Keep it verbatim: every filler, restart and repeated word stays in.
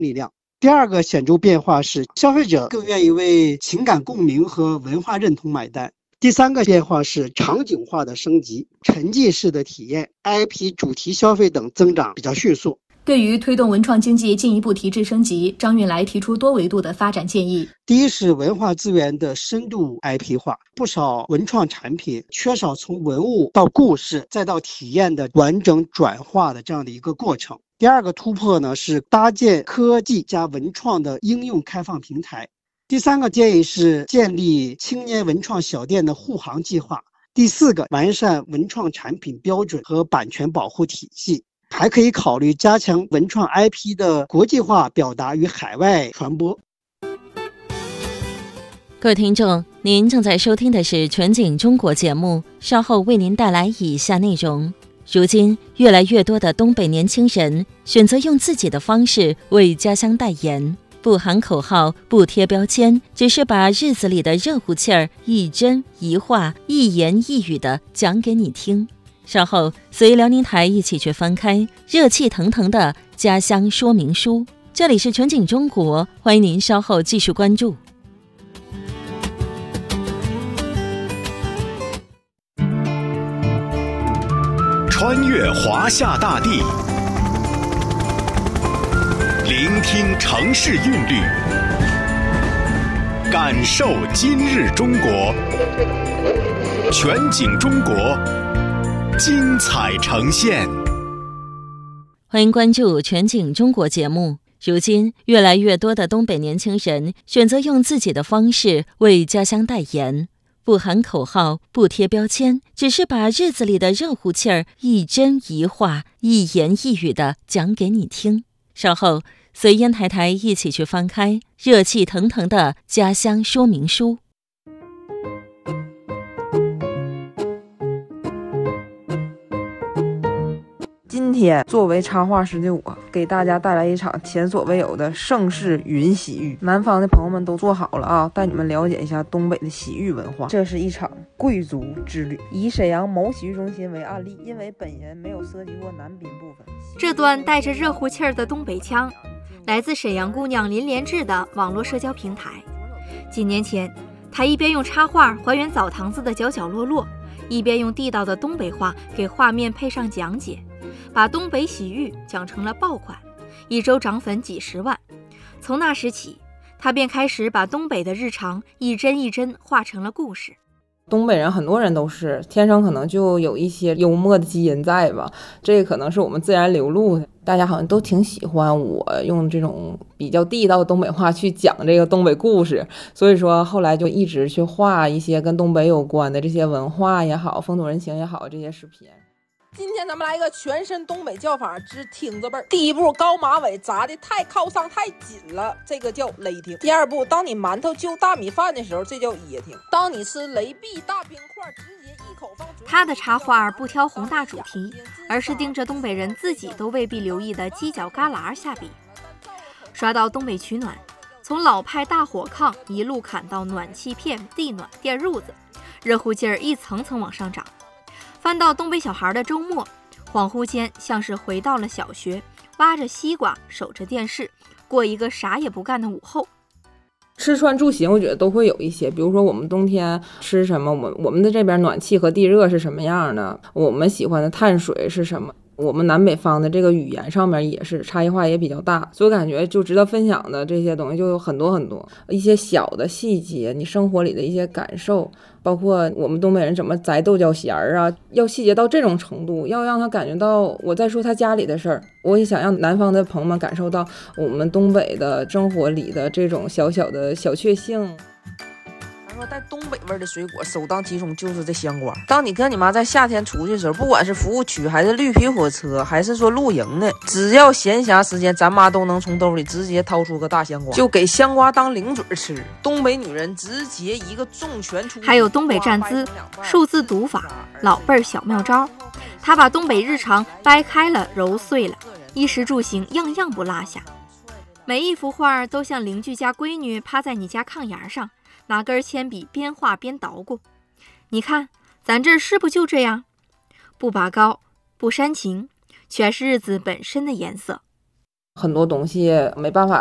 力量。第二个显著变化是，消费者更愿意为情感共鸣和文化认同买单。第三个变化是场景化的升级，沉浸式的体验、I P 主题消费等增长比较迅速。 对于推动文创经济进一步提质升级，张运来提出多维度的发展建议。 第一是文化资源的深度 I P 化，不少文创产品缺少从文物到故事再到体验的完整转化的这样的一个过程。第二个突破呢是搭建科技加文创的应用开放平台。第三个建议是建立青年文创小店的护航计划。第四个，完善文创产品标准和版权保护体系。还可以考虑加强文创 I P 的国际化表达与海外传播。 各位听众，您正在收听的是全景中国节目，稍后为您带来以下内容。如今，越来越多的东北年轻人选择用自己的方式为家乡代言，不喊口号，不贴标签，只是把日子里的热乎气儿一针一画、一言一语的讲给你听。稍后随辽宁台一起去翻开热气腾腾的家乡说明书。这里是全景中国，欢迎您稍后继续关注。 穿越华夏大地，聆听城市韵律，感受今日中国。全景中国，精彩呈现。 欢迎关注全景中国节目。如今，越来越多的东北年轻人选择用自己的方式为家乡代言，不喊口号，不贴标签，只是把日子里的热乎气儿一针一画、一言一语的讲给你听。稍后随烟台台一起去翻开热气腾腾的家乡说明书。 今天作为插画师的我，给大家带来一场前所未有的盛世云洗浴。南方的朋友们都坐好了啊，带你们了解一下东北的洗浴文化。这是一场贵族之旅，以沈阳某洗浴中心为案例，因为本人没有涉及过男宾部分。 这段带着热乎气儿的东北腔，来自沈阳姑娘林连志的网络社交平台。几年前，她一边用插画还原澡堂子的角角落落，一边用地道的东北话给画面配上讲解，把东北洗浴讲成了爆款，一周涨粉几十万。从那时起，他便开始把东北的日常一帧一帧画成了故事。 东北人很多人都是天生可能就有一些幽默的基因在吧，这可能是我们自然流露的。大家好像都挺喜欢我用这种比较地道的东北话去讲这个东北故事，所以说后来就一直去画一些跟东北有关的这些文化也好，风土人情也好，这些视频。 今天咱们来一个全身东北叫法之挺字辈儿。第一步，高马尾扎的太靠上太紧了，这个叫勒挺。第二步，当你馒头就大米饭的时候，这叫噎挺。当你吃雷碧大冰块，直接一口放嘴。 他的插画不挑宏大主题，而是盯着东北人自己都未必留意的犄角旮旯下笔。刷到东北取暖，从老派大火炕一路砍到暖气片、地暖、电褥子，热乎劲儿一层层往上涨。翻到东北小孩的周末，恍惚间像是回到了小学，挖着西瓜，守着电视，过一个啥也不干的午后。 吃穿住行我觉得都会有一些，比如说我们冬天吃什么，我们我们的这边暖气和地热是什么样的，我们喜欢的碳水是什么，我们南北方的这个语言上面也是差异化也比较大，所以我感觉就值得分享的这些东西就有很多很多，一些小的细节，你生活里的一些感受，包括我们东北人怎么摘豆角弦儿啊，要细节到这种程度，要让他感觉到我在说他家里的事儿。我也想让南方的朋友们感受到我们东北的生活里的这种小小的小确幸。 说带东北味的水果首当其冲就是这香瓜。当你跟你妈在夏天出去的时候，不管是服务区还是绿皮火车还是说露营的，只要闲暇时间，咱妈都能从兜里直接掏出个大香瓜，就给香瓜当零嘴吃。东北女人直接一个重拳出击。 还有东北站姿、数字读法、老辈儿小妙招，她把东北日常掰开了揉碎了，衣食住行样样不落下。每一幅画都像邻居家闺女趴在你家炕沿上，拿根铅笔边画边捣鼓。你看咱这是不就这样，不拔高不煽情，全是日子本身的颜色。 很多东西没办法